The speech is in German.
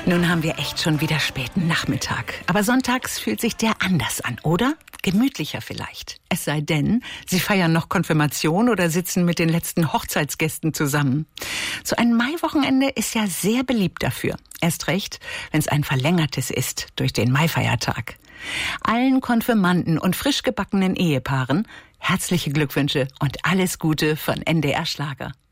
Nun haben wir echt schon wieder späten Nachmittag. Aber sonntags fühlt sich der anders an, oder? Gemütlicher vielleicht. Es sei denn, Sie feiern noch Konfirmation oder sitzen mit den letzten Hochzeitsgästen zusammen. So ein Maiwochenende ist ja sehr beliebt dafür. Erst recht, wenn es ein verlängertes ist durch den Maifeiertag. Allen Konfirmanden und frisch gebackenen Ehepaaren herzliche Glückwünsche und alles Gute von NDR Schlager.